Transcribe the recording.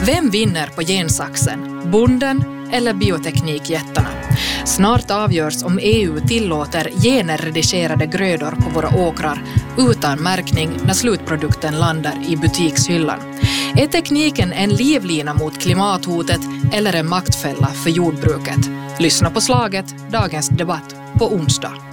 Vem vinner på gensaxen? Bonden eller bioteknikjättarna? Snart avgörs om EU tillåter generedigerade grödor på våra åkrar utan märkning när slutprodukten landar i butikshyllan. Är tekniken en livlina mot klimathotet eller en maktfälla för jordbruket? Lyssna på Slaget, dagens debatt på onsdag.